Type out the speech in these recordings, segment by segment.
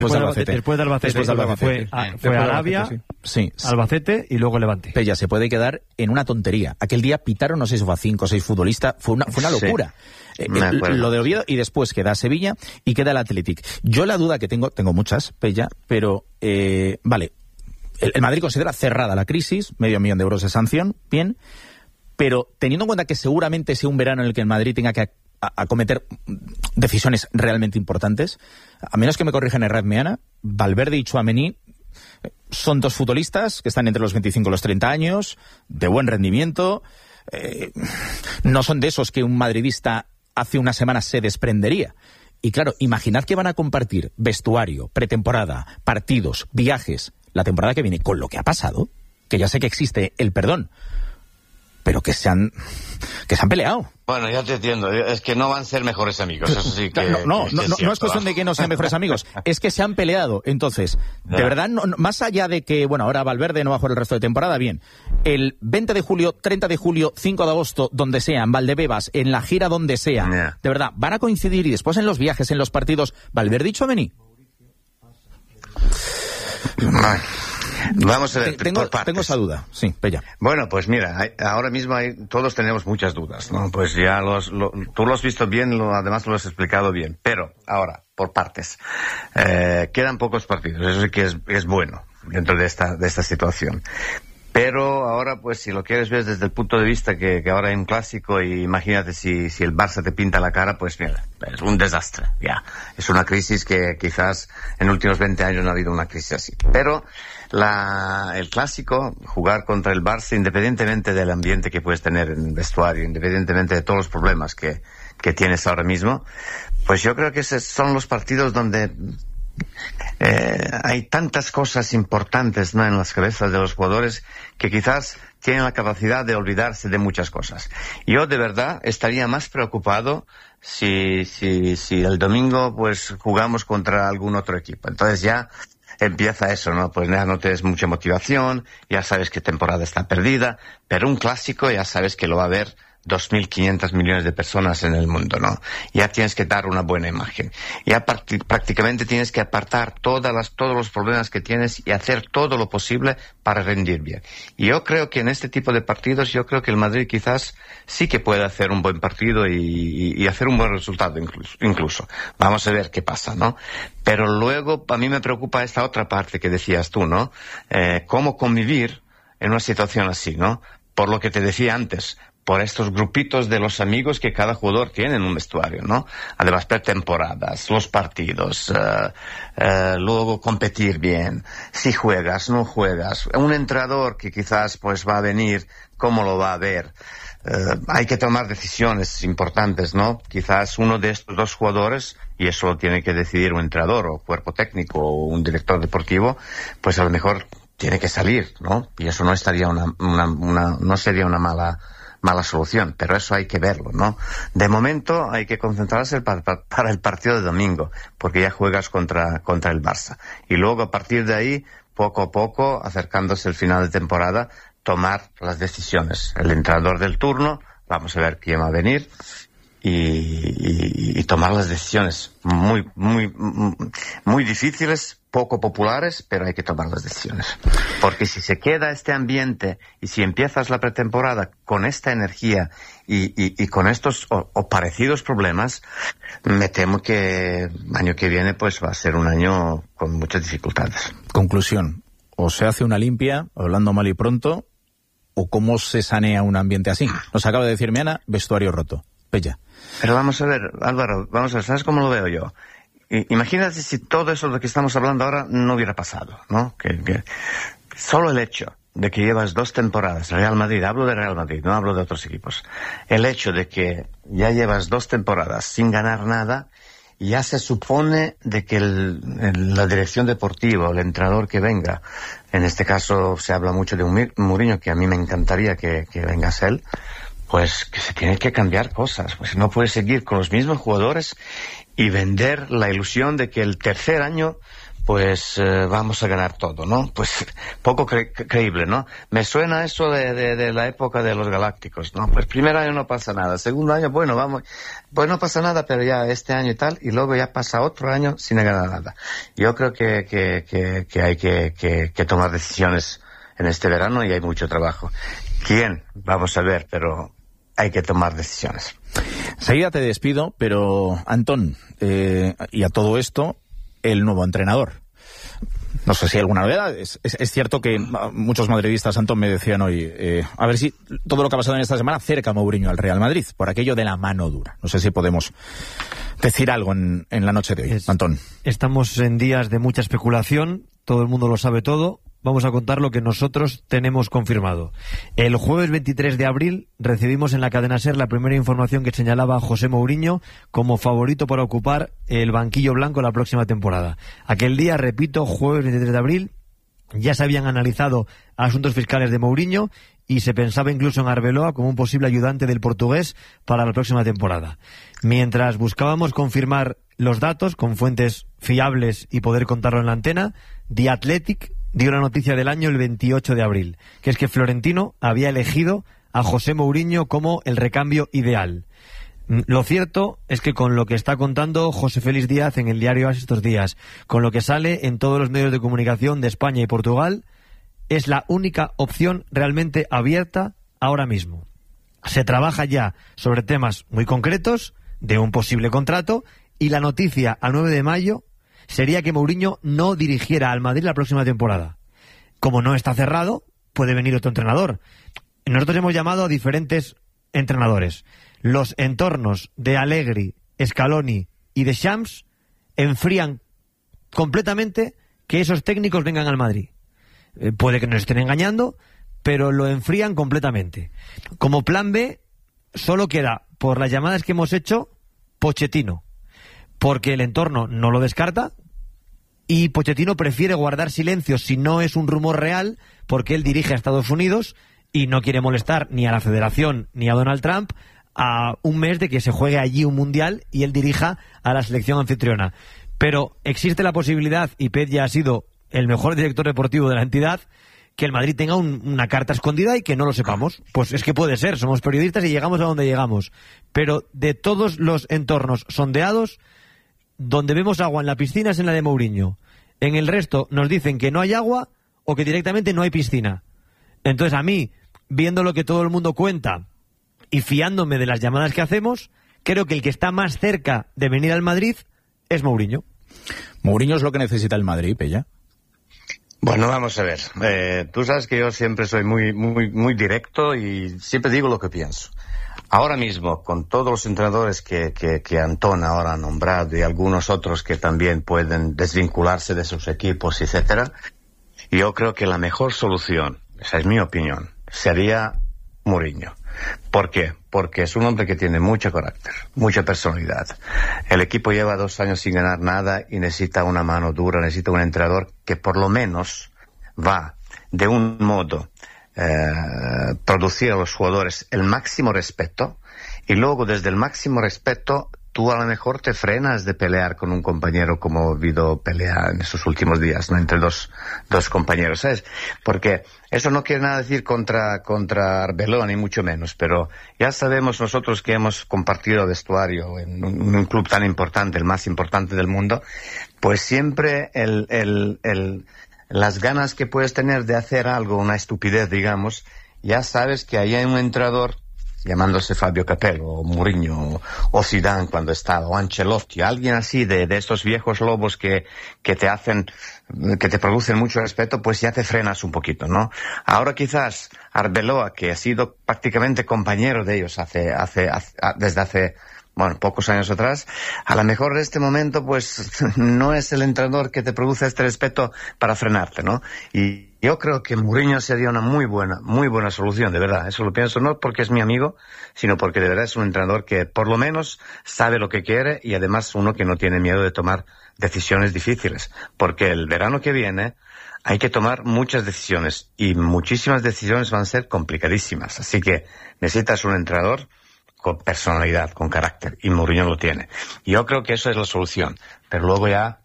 Después de Albacete fue a Arabia, sí. Albacete y luego Levante. Pella, se puede quedar en una tontería. Aquel día pitaron, no sé si fue a 5 o 6 futbolistas, fue una locura. Lo de Oviedo, y después queda Sevilla y queda el Athletic. Yo la duda que tengo muchas, Pella, pero vale, el Madrid considera cerrada la crisis, $500,000 de sanción, bien, pero teniendo en cuenta que seguramente sea un verano en el que el Madrid tenga que acometer decisiones realmente importantes, a menos que me corrijan Errat Meana, Valverde y Tchouaméni son dos futbolistas que están entre los 25 y los 30 años, de buen rendimiento, no son de esos que un madridista hace una semana se desprendería. Y claro, imaginad que van a compartir vestuario, pretemporada, partidos, viajes, la temporada que viene, con lo que ha pasado, que ya sé que existe el perdón, pero que se han peleado. Bueno, ya te entiendo, es que no van a ser mejores amigos, eso sí que... No es cuestión de que no sean mejores amigos, es que se han peleado. Entonces, de verdad, más allá de que, bueno, ahora Valverde no va a jugar el resto de temporada, bien, el 20 de julio, 30 de julio, 5 de agosto, donde sea, en Valdebebas, en la gira donde sea, de verdad, van a coincidir, y después en los viajes, en los partidos, Valverde y Tchouaméni. Vamos a ver, tengo esa duda, sí, Pella. Bueno, pues mira, ahora mismo todos tenemos muchas dudas, ¿no? Pues ya tú lo has visto bien, además lo has explicado bien. Pero ahora, por partes, quedan pocos partidos, eso sí que es bueno dentro de esta situación. Pero ahora, pues si lo quieres ver desde el punto de vista que ahora hay un clásico, y imagínate si el Barça te pinta la cara, pues mira, es un desastre, ya. Es una crisis que quizás en los últimos 20 años no ha habido una crisis así. Pero el clásico, jugar contra el Barça, independientemente del ambiente que puedes tener en el vestuario, independientemente de todos los problemas que tienes ahora mismo, pues yo creo que esos son los partidos donde hay tantas cosas importantes, ¿no?, en las cabezas de los jugadores, que quizás tienen la capacidad de olvidarse de muchas cosas. Yo de verdad estaría más preocupado si el domingo pues jugamos contra algún otro equipo. Entonces ya empieza eso, ¿no? Pues ya no tienes mucha motivación, ya sabes que temporada está perdida, pero un clásico ya sabes que lo va a haber 2.500 millones de personas en el mundo, ¿no? Ya tienes que dar una buena imagen. Ya prácticamente tienes que apartar todos los problemas que tienes y hacer todo lo posible para rendir bien. Y yo creo que en este tipo de partidos, yo creo que el Madrid quizás sí que puede hacer un buen partido y hacer un buen resultado incluso. Vamos a ver qué pasa, ¿no? Pero luego a mí me preocupa esta otra parte que decías tú, ¿no? Cómo convivir en una situación así, ¿no? Por lo que te decía antes, por estos grupitos de los amigos que cada jugador tiene en un vestuario, ¿no? Además, pretemporadas, los partidos, luego competir bien, si juegas, no juegas, un entrenador que quizás pues va a venir, ¿cómo lo va a ver? Hay que tomar decisiones importantes, ¿no? Quizás uno de estos dos jugadores, y eso lo tiene que decidir un entrenador o cuerpo técnico o un director deportivo, pues a lo mejor tiene que salir, ¿no? Y eso no estaría no sería una mala solución, pero eso hay que verlo, ¿no? De momento hay que concentrarse para el partido de domingo, porque ya juegas contra el Barça. Y luego a partir de ahí, poco a poco, acercándose el final de temporada, tomar las decisiones. El entrenador del turno, vamos a ver quién va a venir, y tomar las decisiones muy, muy, muy difíciles, poco populares, pero hay que tomar las decisiones. Porque si se queda este ambiente y si empiezas la pretemporada con esta energía y con estos o parecidos problemas, me temo que el año que viene pues va a ser un año con muchas dificultades. Conclusión, o se hace una limpia, hablando mal y pronto, o cómo se sanea un ambiente así. Nos acaba de decir Meana, vestuario roto. Pella. Pero vamos a ver, Álvaro, ¿sabes cómo lo veo yo? Imagínate si todo eso de lo que estamos hablando ahora no hubiera pasado, ¿no? Que solo el hecho de que llevas 2 temporadas, Real Madrid, hablo de Real Madrid, no hablo de otros equipos, el hecho de que ya llevas 2 temporadas sin ganar nada, ya se supone de que la dirección deportiva o el entrenador que venga, en este caso se habla mucho de un Mourinho, que a mí me encantaría que vengase él, pues que se tiene que cambiar cosas, pues no puede seguir con los mismos jugadores y vender la ilusión de que el tercer año pues vamos a ganar todo, ¿no? Pues poco creíble, ¿no? Me suena eso de la época de los Galácticos, ¿no? Pues primer año no pasa nada, segundo año, bueno, vamos, pues no pasa nada, pero ya este año y tal, y luego ya pasa otro año sin ganar nada. Yo creo que hay que tomar decisiones en este verano y hay mucho trabajo. ¿Quién? Vamos a ver, pero hay que tomar decisiones. Enseguida te despido, pero Antón, y a todo esto, el nuevo entrenador. No sé si hay alguna novedad. Es cierto que muchos madridistas, Antón, me decían hoy, a ver si todo lo que ha pasado en esta semana acerca a Mourinho al Real Madrid, por aquello de la mano dura. No sé si podemos decir algo en la noche de hoy, Antón. Estamos en días de mucha especulación, todo el mundo lo sabe todo. Vamos a contar lo que nosotros tenemos confirmado. El jueves 23 de abril recibimos en la cadena SER la primera información que señalaba a José Mourinho como favorito para ocupar el banquillo blanco la próxima temporada. Aquel día, repito, jueves 23 de abril, ya se habían analizado asuntos fiscales de Mourinho y se pensaba incluso en Arbeloa como un posible ayudante del portugués para la próxima temporada. Mientras buscábamos confirmar los datos con fuentes fiables y poder contarlo en la antena, The Athletic dio la noticia del año el 28 de abril, que es que Florentino había elegido a José Mourinho como el recambio ideal. Lo cierto es que con lo que está contando José Félix Díaz en el diario AS estos días, con lo que sale en todos los medios de comunicación de España y Portugal, es la única opción realmente abierta ahora mismo. Se trabaja ya sobre temas muy concretos de un posible contrato y la noticia a 9 de mayo sería que Mourinho no dirigiera al Madrid la próxima temporada. Como no está cerrado, puede venir otro entrenador. Nosotros hemos llamado a diferentes entrenadores. Los entornos de Allegri, Scaloni y de Shams enfrían completamente que esos técnicos vengan al Madrid. Puede que nos estén engañando, pero lo enfrían completamente. Como plan B, solo queda, por las llamadas que hemos hecho, Pochettino. Porque el entorno no lo descarta y Pochettino prefiere guardar silencio si no es un rumor real, porque él dirige a Estados Unidos y no quiere molestar ni a la Federación ni a Donald Trump a un mes de que se juegue allí un mundial y él dirija a la selección anfitriona. Pero existe la posibilidad, y Pep ya ha sido el mejor director deportivo de la entidad, que el Madrid tenga una carta escondida y que no lo sepamos. Pues es que puede ser, somos periodistas y llegamos a donde llegamos. Pero de todos los entornos sondeados, donde vemos agua en la piscina es en la de Mourinho. En el resto nos dicen que no hay agua o que directamente no hay piscina. Entonces a mí, viendo lo que todo el mundo cuenta y fiándome de las llamadas que hacemos, creo que el que está más cerca de venir al Madrid es Mourinho. ¿Mourinho es lo que necesita el Madrid, Pella? Bueno, vamos a ver. Tú sabes que yo siempre soy muy directo y siempre digo lo que pienso. Ahora mismo, con todos los entrenadores que Antón ahora ha nombrado y algunos otros que también pueden desvincularse de sus equipos, etcétera, yo creo que la mejor solución, esa es mi opinión, sería Mourinho. ¿Por qué? Porque es un hombre que tiene mucho carácter, mucha personalidad. El equipo lleva 2 años sin ganar nada y necesita una mano dura, necesita un entrenador que por lo menos va de un modo producir a los jugadores el máximo respeto y luego desde el máximo respeto tú a lo mejor te frenas de pelear con un compañero como ha habido pelea en esos últimos días, ¿no? Entre dos compañeros, ¿sabes? Porque eso no quiere nada decir contra Arbeloa ni mucho menos, pero ya sabemos nosotros que hemos compartido vestuario en un club tan importante, el más importante del mundo, pues siempre las ganas que puedes tener de hacer algo, una estupidez, digamos, ya sabes que ahí hay un entrenador, llamándose Fabio Capello, o Mourinho, o Zidane cuando estaba, o Ancelotti, alguien así de estos viejos lobos que te producen mucho respeto, pues ya te frenas un poquito, ¿no? Ahora quizás Arbeloa, que ha sido prácticamente compañero de ellos desde hace pocos años atrás, a lo mejor en este momento pues no es el entrenador que te produce este respeto para frenarte, ¿no? Y yo creo que Mourinho sería una muy buena solución, de verdad. Eso lo pienso no porque es mi amigo, sino porque de verdad es un entrenador que por lo menos sabe lo que quiere y además uno que no tiene miedo de tomar decisiones difíciles. Porque el verano que viene hay que tomar muchas decisiones y muchísimas decisiones van a ser complicadísimas. Así que necesitas un entrenador con personalidad, con carácter, y Mourinho lo tiene. Yo creo que eso es la solución, pero luego ya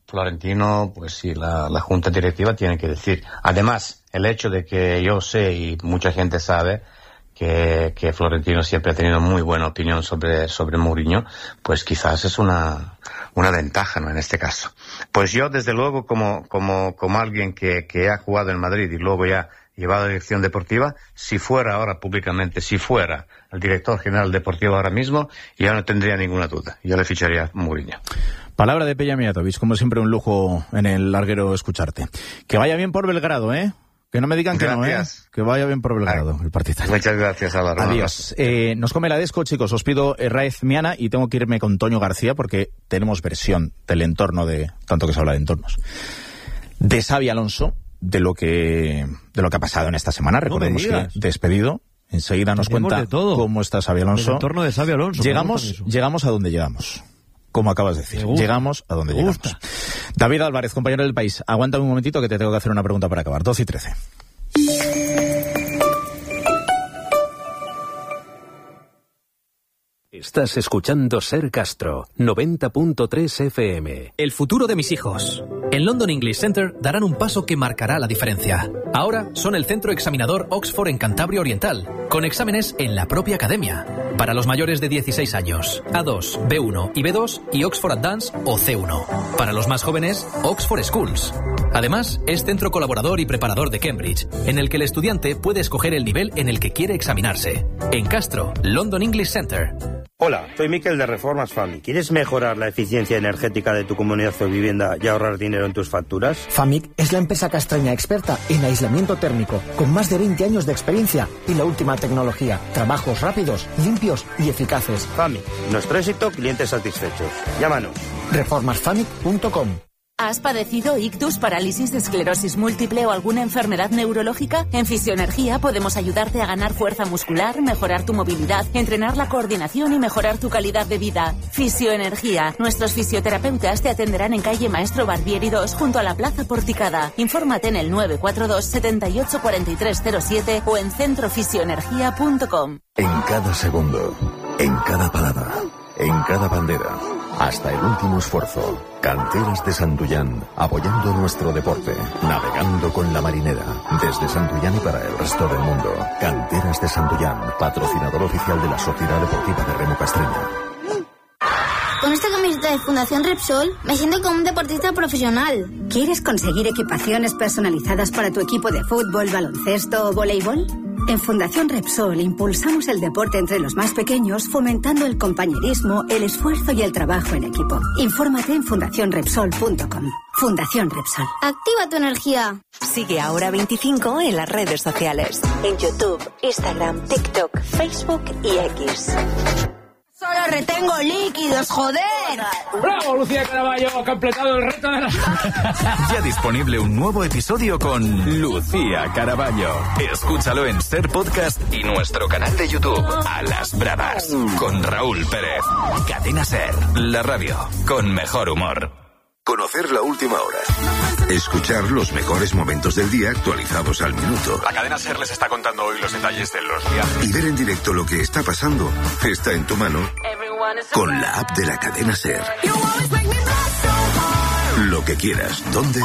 Florentino, pues sí, la junta directiva tiene que decir. Además, el hecho de que yo sé y mucha gente sabe que Florentino siempre ha tenido muy buena opinión sobre Mourinho, pues quizás es una ventaja, ¿no? En este caso. Pues yo, desde luego, como alguien que ha jugado en Madrid y luego ya llevado a dirección deportiva, si fuera ahora públicamente, si fuera el director general deportivo ahora mismo, ya no tendría ninguna duda. Yo le ficharía a Mourinho. Palabra de Peja Mijatovic, como siempre un lujo en el larguero escucharte. Que vaya bien por Belgrado, ¿eh? Que no me digan que gracias. No, ¿eh? Que vaya bien por Belgrado, el Partizan. Muchas gracias, Álvaro. Adiós. Nos come la desco, chicos. Os pido Raez Miana y tengo que irme con Toño García porque tenemos versión del entorno de... Tanto que se habla de entornos. De Xabi Alonso, de lo que ha pasado en esta semana. Recordemos que despedido. Enseguida nos cuenta cómo está Xabi Alonso. El entorno de Xabi Alonso. Llegamos a donde llegamos. Como acabas de decir. Llegamos a donde llegamos. David Álvarez, compañero del País. Aguántame un momentito que te tengo que hacer una pregunta para acabar. 12:13. Estás escuchando Ser Castro, 90.3 FM. El futuro de mis hijos. En London English Center darán un paso que marcará la diferencia. Ahora son el centro examinador Oxford en Cantabria Oriental, con exámenes en la propia academia. Para los mayores de 16 años, A2, B1 y B2 y Oxford Advanced o C1. Para los más jóvenes, Oxford Schools. Además, es centro colaborador y preparador de Cambridge, en el que el estudiante puede escoger el nivel en el que quiere examinarse. En Castro, London English Center. Hola, soy Miquel de Reformas FAMIC. ¿Quieres mejorar la eficiencia energética de tu comunidad o vivienda y ahorrar dinero en tus facturas? FAMIC es la empresa castreña experta en aislamiento térmico, con más de 20 años de experiencia y la última tecnología. Trabajos rápidos, limpios y eficaces. FAMIC, nuestro éxito, clientes satisfechos. Llámanos. Reformasfamic.com. ¿Has padecido ictus, parálisis, esclerosis múltiple o alguna enfermedad neurológica? En Fisioenergía podemos ayudarte a ganar fuerza muscular, mejorar tu movilidad, entrenar la coordinación y mejorar tu calidad de vida. Fisioenergía. Nuestros fisioterapeutas te atenderán en calle Maestro Barbieri 2 junto a la Plaza Porticada. Infórmate en el 942 78 4307 o en centrofisioenergia.com. En cada segundo, en cada palabra, en cada bandera, hasta el último esfuerzo. Canteras de Santullán, apoyando nuestro deporte, navegando con la marinera, desde Santullán y para el resto del mundo. Canteras de Santullán, patrocinador oficial de la Sociedad Deportiva de Remo Castreña. Con esta camiseta de Fundación Repsol me siento como un deportista profesional. ¿Quieres conseguir equipaciones personalizadas para tu equipo de fútbol, baloncesto o voleibol? En Fundación Repsol impulsamos el deporte entre los más pequeños, fomentando el compañerismo, el esfuerzo y el trabajo en equipo. Infórmate en fundacionrepsol.com. Fundación Repsol. Activa tu energía. Sigue Ahora 25 en las redes sociales. En YouTube, Instagram, TikTok, Facebook y X. Solo retengo líquidos, joder. ¡Bravo, Lucía Caraballo! Ha completado el reto de la... Ya disponible un nuevo episodio con Lucía Caraballo. Escúchalo en Ser Podcast y nuestro canal de YouTube. A las Bravas, con Raúl Pérez. Cadena Ser, la radio con mejor humor. Conocer la última hora. Escuchar los mejores momentos del día actualizados al minuto. La cadena SER les está contando hoy los detalles de los viajes. Y ver en directo lo que está pasando está en tu mano con la app de la cadena SER. Lo que quieras, dónde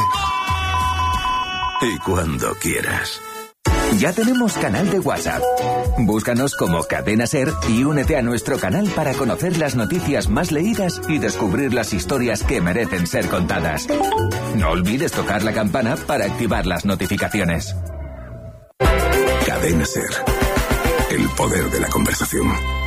y cuando quieras. Ya tenemos canal de WhatsApp. Búscanos como Cadena Ser y únete a nuestro canal para conocer las noticias más leídas y descubrir las historias que merecen ser contadas. No olvides tocar la campana para activar las notificaciones. Cadena Ser. El poder de la conversación.